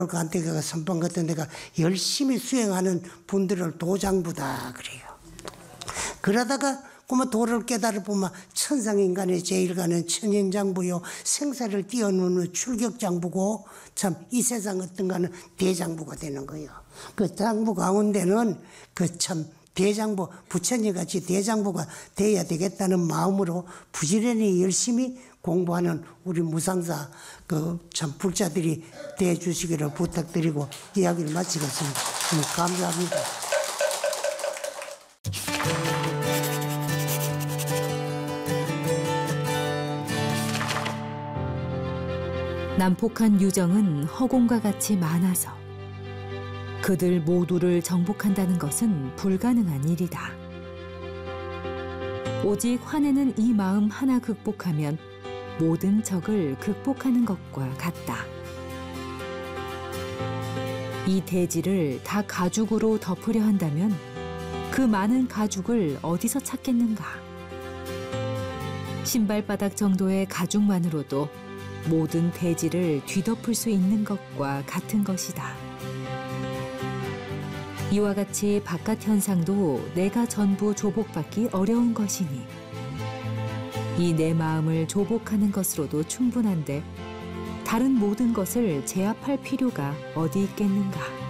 간데 가 선방 같은 데가 열심히 수행하는 분들을 도장부다 그래요. 그러다가 그만 도를 깨달아 보면 천상인간의 제일가는 천연장부요, 생사를 뛰어넘는 출격장부고, 참 이 세상 어떤 가는 대장부가 되는 거예요. 그 장부 가운데는 그 참 대장부, 부처님같이 대장부가 돼야 되겠다는 마음으로 부지런히 열심히 공부하는 우리 무상사 그 참 불자들이 돼 주시기를 부탁드리고 이야기를 마치겠습니다. 감사합니다. 난폭한 유정은 허공과 같이 많아서 그들 모두를 정복한다는 것은 불가능한 일이다. 오직 화내는 이 마음 하나 극복하면 모든 적을 극복하는 것과 같다. 이 대지를 다 가죽으로 덮으려 한다면 그 많은 가죽을 어디서 찾겠는가? 신발바닥 정도의 가죽만으로도 모든 대지를 뒤덮을 수 있는 것과 같은 것이다. 이와 같이 바깥 현상도 내가 전부 조복받기 어려운 것이니 이 내 마음을 조복하는 것으로도 충분한데 다른 모든 것을 제압할 필요가 어디 있겠는가?